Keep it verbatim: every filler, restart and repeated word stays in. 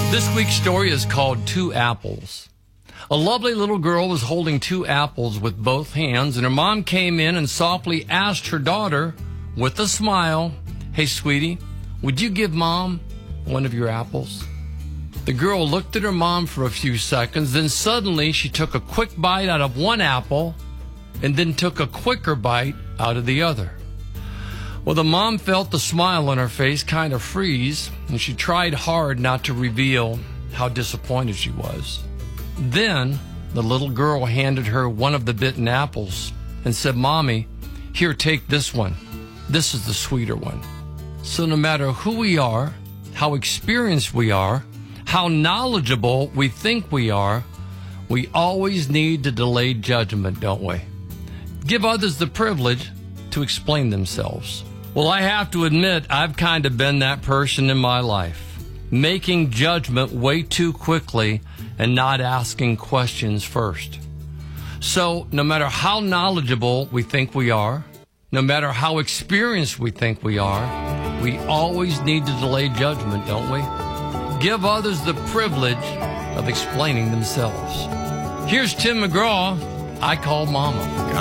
This week's story is called Two Apples. A lovely little girl was holding two apples with both hands, and her mom came in and softly asked her daughter, with a smile, "Hey, sweetie, would you give Mom one of your apples?" The girl looked at her mom for a few seconds, then suddenly she took a quick bite out of one apple and then took a quicker bite out of the other. Well, the mom felt the smile on her face kind of freeze, and she tried hard not to reveal how disappointed she was. Then the little girl handed her one of the bitten apples and said, "Mommy, here, take this one. This is the sweeter one." So no matter who we are, how experienced we are, how knowledgeable we think we are, we always need to delay judgment, don't we? Give others the privilege to explain themselves. Well, I have to admit, I've kind of been that person in my life, making judgment way too quickly and not asking questions first. So no matter how knowledgeable we think we are, no matter how experienced we think we are, we always need to delay judgment, don't we? Give others the privilege of explaining themselves. Here's Tim McGraw, I Called Mama.